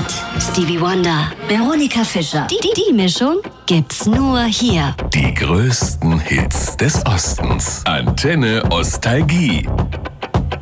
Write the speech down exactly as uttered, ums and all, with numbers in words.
Stadt. Stevie Wonder, Veronika Fischer. Die, die, die Mischung gibt's nur hier. Die größten Hits des Ostens. Antenne Ostalgie.